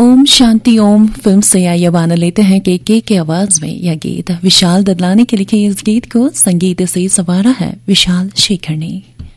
Om Shanti Om film से आइए गाना लेते हैं के आवाज में यह गीत विशाल ददलानी के लिखे इस गीत को संगीत से संवारा है विशाल शेखर ने।